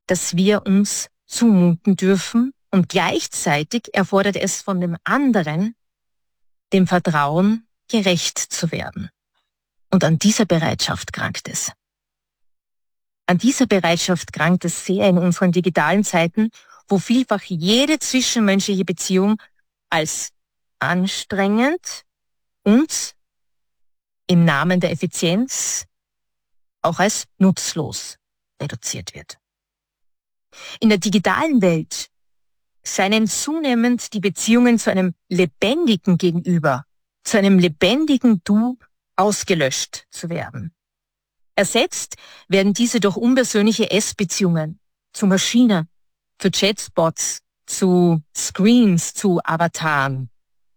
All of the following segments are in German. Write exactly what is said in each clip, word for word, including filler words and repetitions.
das wir uns zumuten dürfen, und gleichzeitig erfordert es von dem anderen, dem Vertrauen gerecht zu werden. Und an dieser Bereitschaft krankt es. An dieser Bereitschaft krankt es sehr in unseren digitalen Zeiten, wo vielfach jede zwischenmenschliche Beziehung als anstrengend und im Namen der Effizienz auch als nutzlos reduziert wird. In der digitalen Welt seien zunehmend die Beziehungen zu einem lebendigen Gegenüber, zu einem lebendigen Du ausgelöscht zu werden. Ersetzt werden diese durch unpersönliche S-Beziehungen zu Maschinen, zu Chatbots, zu Screens, zu Avataren.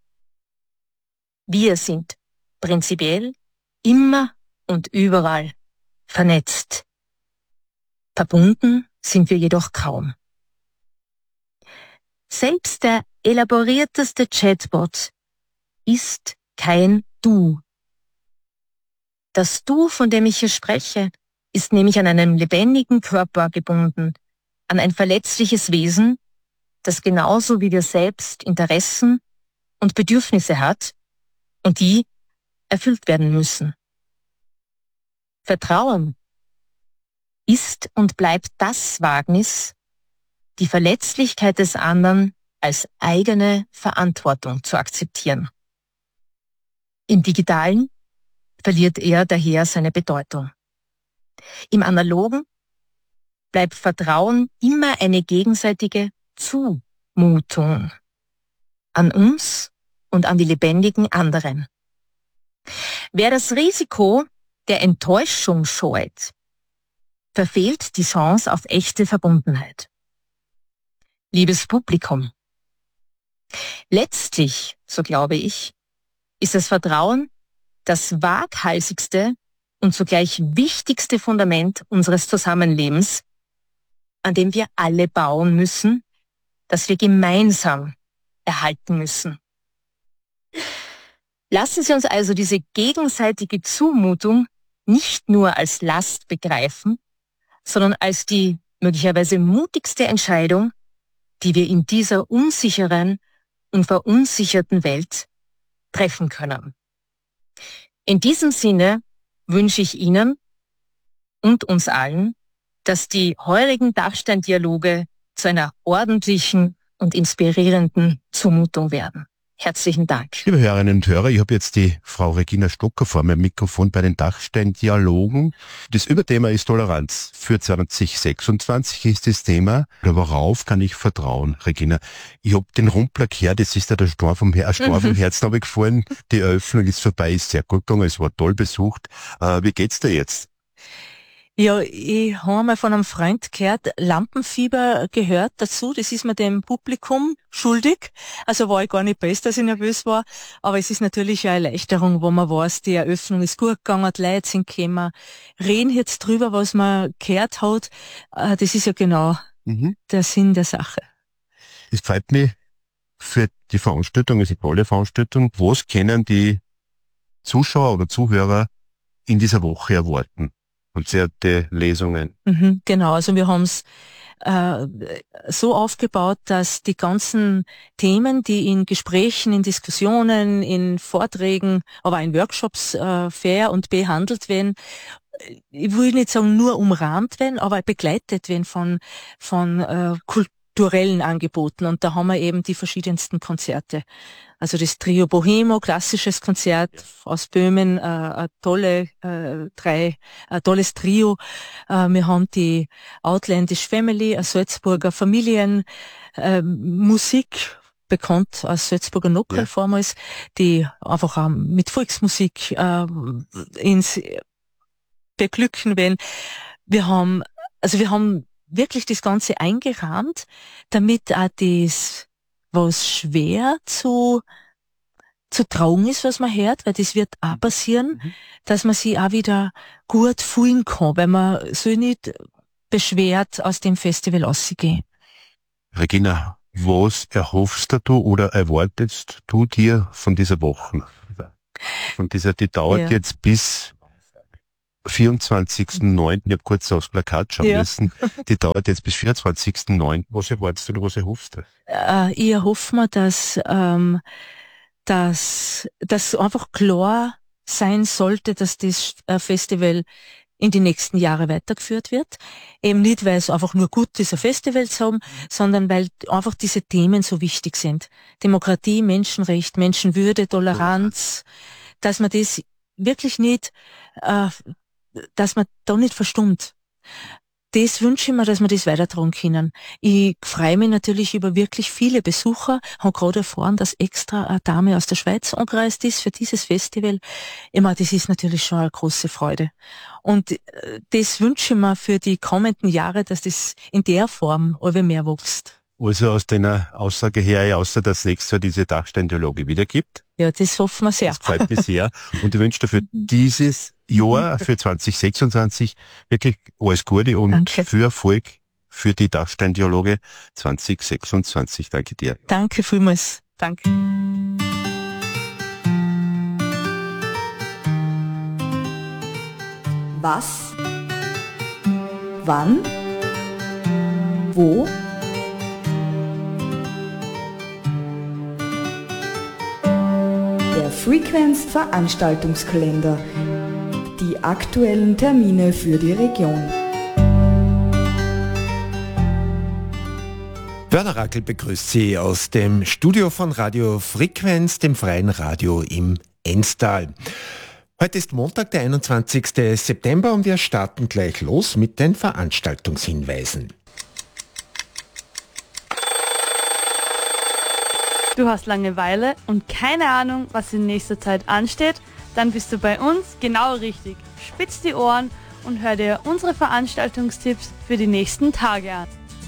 Wir sind prinzipiell immer und überall vernetzt. Verbunden sind wir jedoch kaum. Selbst der elaborierteste Chatbot ist kein Du. Das Du, von dem ich hier spreche, ist nämlich an einen lebendigen Körper gebunden, an ein verletzliches Wesen, das genauso wie wir selbst Interessen und Bedürfnisse hat und die erfüllt werden müssen. Vertrauen ist und bleibt das Wagnis, die Verletzlichkeit des anderen als eigene Verantwortung zu akzeptieren. Im Digitalen verliert er daher seine Bedeutung. Im Analogen bleibt Vertrauen immer eine gegenseitige Zumutung an uns und an die lebendigen anderen. Wer das Risiko der Enttäuschung scheut, verfehlt die Chance auf echte Verbundenheit. Liebes Publikum, letztlich, so glaube ich, ist das Vertrauen das waghalsigste und zugleich wichtigste Fundament unseres Zusammenlebens, an dem wir alle bauen müssen, das wir gemeinsam erhalten müssen. Lassen Sie uns also diese gegenseitige Zumutung nicht nur als Last begreifen, sondern als die möglicherweise mutigste Entscheidung, die wir in dieser unsicheren und verunsicherten Welt treffen können. In diesem Sinne wünsche ich Ihnen und uns allen, dass die heurigen Dachstein-Dialoge zu einer ordentlichen und inspirierenden Zumutung werden. Herzlichen Dank. Liebe Hörerinnen und Hörer, ich habe jetzt die Frau Regina Stocker vor meinem Mikrofon bei den Dachstein-Dialogen. Das Überthema ist Toleranz. Für zwanzig sechsundzwanzig ist das Thema. Worauf kann ich vertrauen, Regina? Ich habe den Rumpler gehört, das ist ja der Sturm vom, Her- Sturm vom Herzen habe ich gefallen. Die Eröffnung ist vorbei, ist sehr gut gegangen, es war toll besucht. Äh, wie geht's dir jetzt? Ja, ich habe mal von einem Freund gehört, Lampenfieber gehört dazu, das ist mir dem Publikum schuldig. Also war ich gar nicht best, dass ich nervös war, aber es ist natürlich eine Erleichterung, wo man weiß, die Eröffnung ist gut gegangen, die Leute sind gekommen, reden jetzt drüber, was man gehört hat. Das ist ja genau mhm. der Sinn der Sache. Es freut mich für die Veranstaltung, es ist eine tolle Veranstaltung. Was können die Zuschauer oder Zuhörer in dieser Woche erwarten? Konzerte, Lesungen. Mhm, genau, also wir haben es äh, so aufgebaut, dass die ganzen Themen, die in Gesprächen, in Diskussionen, in Vorträgen, aber auch in Workshops äh, fair und behandelt werden, ich will nicht sagen nur umrahmt werden, aber begleitet werden von, von äh, kulturellen Angeboten. Und da haben wir eben die verschiedensten Konzerte. Also das Trio Bohemo, klassisches Konzert aus Böhmen, äh, ein tolle, äh, drei, ein tolles Trio. Äh, wir haben die Outlandish Family, eine Salzburger Familien, äh, Musik, bekannt als Salzburger Nockerl ja. vormals, die einfach auch mit Volksmusik äh, ins beglücken werden. Wir haben, also wir haben wirklich das Ganze eingerahmt, damit auch das, was schwer zu, zu tragen ist, was man hört, weil das wird auch passieren, mhm. dass man sich auch wieder gut fühlen kann, weil man so nicht beschwert aus dem Festival rausgehen. Regina, was erhoffst du oder erwartest du dir von dieser Woche? Von dieser, die dauert ja. jetzt bis vierundzwanzigsten neunten Ich habe kurz aufs Plakat schauen Ja. müssen. Die dauert jetzt bis vierundzwanzigsten neunten Was erwartest du, was hoffst du? Äh, ich erhoffe mir, dass, ähm, dass, dass einfach klar sein sollte, dass das äh, Festival in die nächsten Jahre weitergeführt wird. Eben nicht, weil es einfach nur gut ist, ein Festival zu haben, sondern weil einfach diese Themen so wichtig sind. Demokratie, Menschenrecht, Menschenwürde, Toleranz, dass man das wirklich nicht, äh, dass man da nicht verstummt. Das wünsche ich mir, dass wir das weitertragen können. Ich freue mich natürlich über wirklich viele Besucher. Ich habe gerade erfahren, dass extra eine Dame aus der Schweiz angereist ist für dieses Festival. Ich meine, das ist natürlich schon eine große Freude. Und äh, das wünsche ich mir für die kommenden Jahre, dass das in der Form immer mehr wächst. Also aus deiner Aussage her, außer dass es nächstes Jahr diese Dachsteindialoge wieder gibt. Ja, das hoffen wir sehr. Das freut mich sehr. Und ich wünsche dir für dieses Jahr, für zwanzig sechsundzwanzig, wirklich alles Gute und Danke. viel Erfolg für die Dachsteindialoge zwanzig sechsundzwanzig. Danke dir. Danke vielmals. Danke. Was? Wann? Wo? Der Frequenz Veranstaltungskalender. Die aktuellen Termine für die Region. Werner Rackel begrüßt Sie aus dem Studio von Radio Frequenz, dem freien Radio im Enstal. Heute ist Montag, der einundzwanzigsten September und wir starten gleich los mit den Veranstaltungshinweisen. Du hast Langeweile und keine Ahnung, was in nächster Zeit ansteht? Dann bist du bei uns genau richtig. Spitz die Ohren und hör dir unsere Veranstaltungstipps für die nächsten Tage an.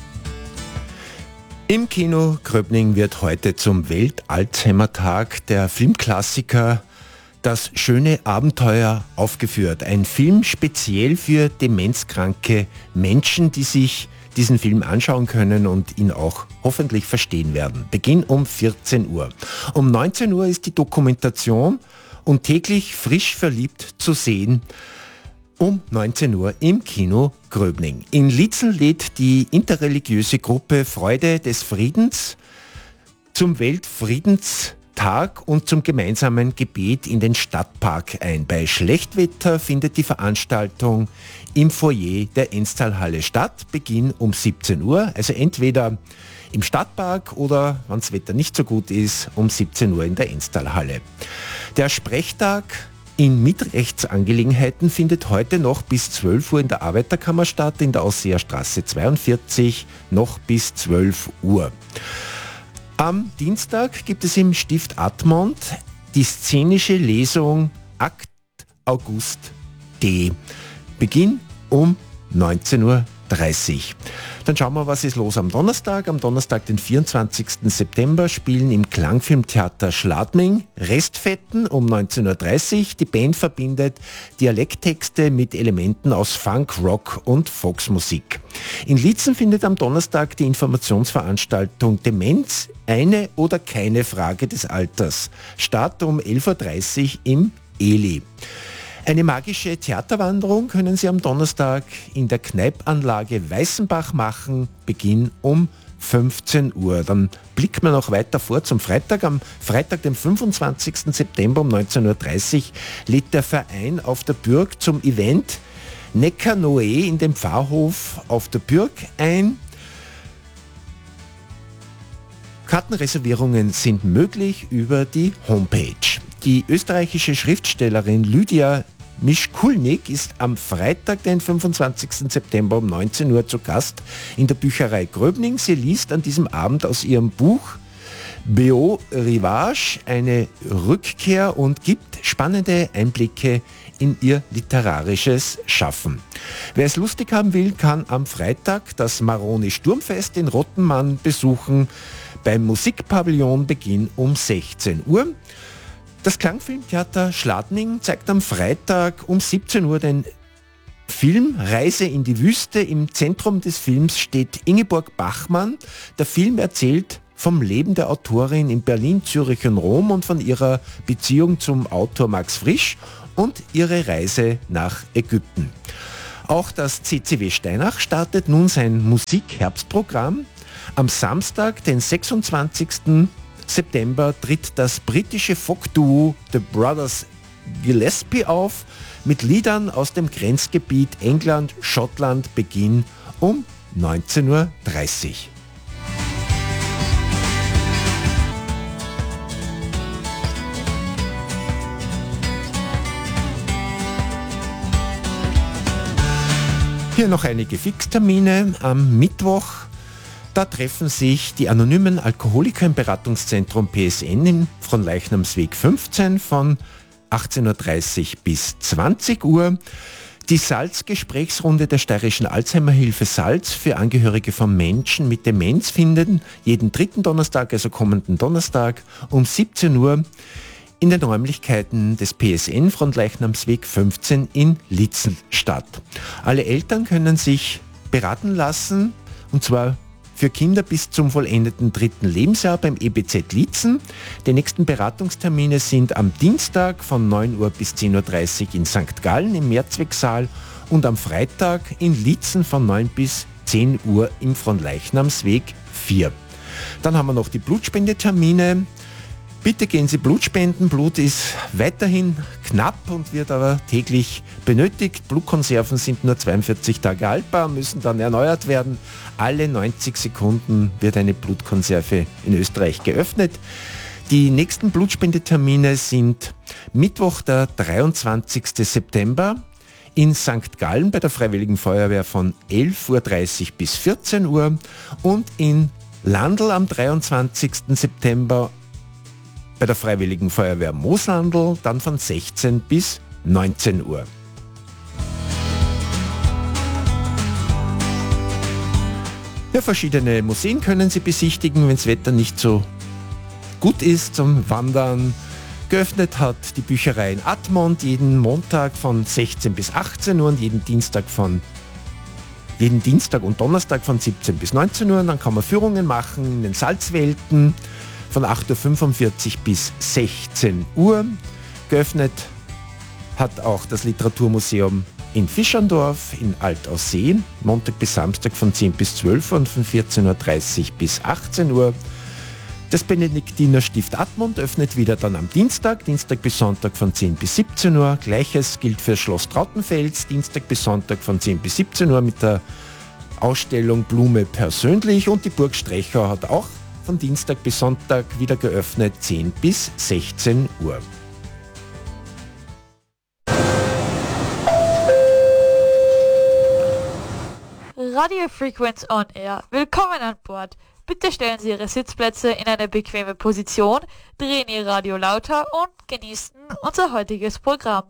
Im Kino Gröbning wird heute zum Welt-Alzheimer-Tag der Filmklassiker Das schöne Abenteuer aufgeführt. Ein Film speziell für demenzkranke Menschen, die sich diesen Film anschauen können und ihn auch hoffentlich verstehen werden. Beginn um vierzehn Uhr. Um neunzehn Uhr ist die Dokumentation Und täglich frisch verliebt zu sehen um neunzehn Uhr im Kino Gröbning. In Lietzel lädt die interreligiöse Gruppe Freude des Friedens zum Weltfriedenstag und zum gemeinsamen Gebet in den Stadtpark ein. Bei Schlechtwetter findet die Veranstaltung im Foyer der Enstalhalle statt. Beginn um siebzehn Uhr, also entweder im Stadtpark oder, wenn das Wetter nicht so gut ist, um siebzehn Uhr in der Enstalhalle. Der Sprechtag in Mitrechtsangelegenheiten findet heute noch bis zwölf Uhr in der Arbeiterkammer statt, in der Ausseherstraße zweiundvierzig noch bis zwölf Uhr. Am Dienstag gibt es im Stift Admont die szenische Lesung Akt August D. Beginn um neunzehn Uhr dreißig. Dann schauen wir, was ist los am Donnerstag. Am Donnerstag, den vierundzwanzigsten September, spielen im Klangfilmtheater Schladming Restfetten um neunzehn Uhr dreißig. Die Band verbindet Dialekttexte mit Elementen aus Funk, Rock und Volksmusik. In Lietzen findet am Donnerstag die Informationsveranstaltung Demenz, eine oder keine Frage des Alters statt um elf Uhr dreißig im Eli. Eine magische Theaterwanderung können Sie am Donnerstag in der Kneipanlage Weißenbach machen, Beginn um fünfzehn Uhr. Dann blicken wir noch weiter vor zum Freitag. Am Freitag, dem fünfundzwanzigsten September um neunzehn Uhr dreißig lädt der Verein auf der Bürg zum Event Neckar Noé in dem Pfarrhof auf der Bürg ein. Kartenreservierungen sind möglich über die Homepage. Die österreichische Schriftstellerin Lydia Mischkulnik ist am Freitag, den fünfundzwanzigsten September um neunzehn Uhr zu Gast in der Bücherei Gröbning. Sie liest an diesem Abend aus ihrem Buch Beau Rivage eine Rückkehr und gibt spannende Einblicke in ihr literarisches Schaffen. Wer es lustig haben will, kann am Freitag das Maroni Sturmfest in Rottenmann besuchen. Beim Musikpavillon Beginn um sechzehn Uhr. Das Klangfilmtheater Schladming zeigt am Freitag um siebzehn Uhr den Film Reise in die Wüste. Im Zentrum des Films steht Ingeborg Bachmann. Der Film erzählt vom Leben der Autorin in Berlin, Zürich und Rom und von ihrer Beziehung zum Autor Max Frisch und ihre Reise nach Ägypten. Auch das C C W Steinach startet nun sein Musik-Herbstprogramm. Am Samstag, den sechsundzwanzigsten September, tritt das britische Folk-Duo The Brothers Gillespie auf mit Liedern aus dem Grenzgebiet England-Schottland, Beginn um neunzehn Uhr dreißig. Hier noch einige Fixtermine. Am Mittwoch, da treffen sich die anonymen Alkoholiker im Beratungszentrum P S N in Fronleichnamsweg fünfzehn von achtzehn Uhr dreißig bis zwanzig Uhr. Die Salz-Gesprächsrunde der Steirischen Alzheimer-Hilfe Salz für Angehörige von Menschen mit Demenz finden jeden dritten Donnerstag, also kommenden Donnerstag um siebzehn Uhr in den Räumlichkeiten des P S N Fronleichnamsweg fünfzehn in Liezen statt. Alle Eltern können sich beraten lassen, und zwar für Kinder bis zum vollendeten dritten Lebensjahr beim E B Z Liezen. Die nächsten Beratungstermine sind am Dienstag von neun Uhr bis zehn Uhr dreißig in Sankt Gallen im Mehrzwecksaal und am Freitag in Liezen von neun bis zehn Uhr im Fronleichnamsweg vier. Dann haben wir noch die Blutspendetermine. Bitte gehen Sie Blut spenden. Blut ist weiterhin knapp und wird aber täglich benötigt. Blutkonserven sind nur zweiundvierzig Tage haltbar, müssen dann erneuert werden. Alle neunzig Sekunden wird eine Blutkonserve in Österreich geöffnet. Die nächsten Blutspendetermine sind Mittwoch, der dreiundzwanzigsten September in Sankt Gallen bei der Freiwilligen Feuerwehr von elf Uhr dreißig bis vierzehn Uhr und in Landl am dreiundzwanzigsten September bei der Freiwilligen Feuerwehr Mooslandl dann von sechzehn bis neunzehn Uhr. Ja, verschiedene Museen können Sie besichtigen, wenn das Wetter nicht so gut ist zum Wandern. Geöffnet hat die Bücherei in Admont jeden Montag von sechzehn bis achtzehn Uhr und jeden Dienstag von jeden Dienstag und Donnerstag von siebzehn bis neunzehn Uhr. Und dann kann man Führungen machen in den Salzwelten von acht Uhr fünfundvierzig bis sechzehn Uhr. Geöffnet hat auch das Literaturmuseum in Fischandorf in Altaussee, Montag bis Samstag von zehn bis zwölf Uhr und von vierzehn Uhr dreißig bis achtzehn Uhr. Das Benediktinerstift Admont öffnet wieder dann am Dienstag, Dienstag bis Sonntag von zehn bis siebzehn Uhr. Gleiches gilt für Schloss Trautenfels, Dienstag bis Sonntag von zehn bis siebzehn Uhr mit der Ausstellung Blume persönlich, und die Burg Strechau hat auch von Dienstag bis Sonntag wieder geöffnet, zehn bis sechzehn Uhr. Radio Frequenz on Air. Willkommen an Bord. Bitte stellen Sie Ihre Sitzplätze in eine bequeme Position, drehen Ihr Radio lauter und genießen unser heutiges Programm.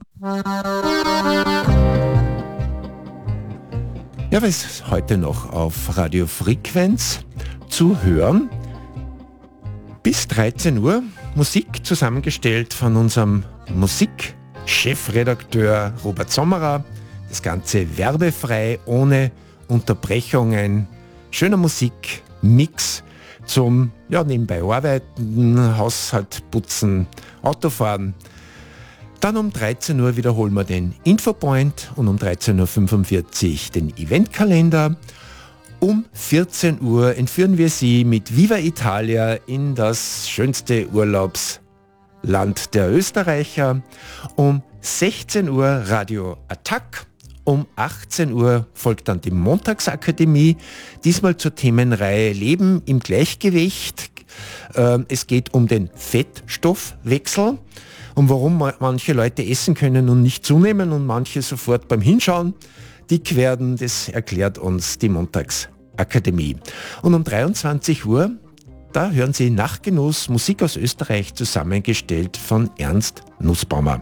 Ja, was ist heute noch auf Radio Frequenz zu hören? Bis dreizehn Uhr Musik zusammengestellt von unserem Musikchefredakteur Robert Sommerer. Das Ganze werbefrei, ohne Unterbrechungen. Schöner Musikmix zum ja, nebenbei arbeiten, Haushalt putzen, Autofahren. Dann um dreizehn Uhr wiederholen wir den Infopoint und um dreizehn Uhr fünfundvierzig den Eventkalender. Um vierzehn Uhr entführen wir Sie mit Viva Italia in das schönste Urlaubsland der Österreicher. Um sechzehn Uhr Radio Attack. Um achtzehn Uhr folgt dann die Montagsakademie, diesmal zur Themenreihe Leben im Gleichgewicht. Es geht um den Fettstoffwechsel und warum manche Leute essen können und nicht zunehmen und manche sofort beim Hinschauen dick werden. Das erklärt uns die Montagsakademie. Und um dreiundzwanzig Uhr, da hören Sie Nachtgenuss, Musik aus Österreich, zusammengestellt von Ernst Nussbaumer.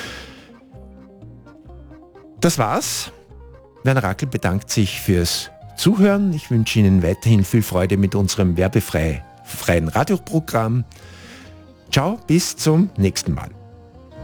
Das war's. Werner Rackel bedankt sich fürs Zuhören. Ich wünsche Ihnen weiterhin viel Freude mit unserem werbefreien Radioprogramm. Ciao, bis zum nächsten Mal.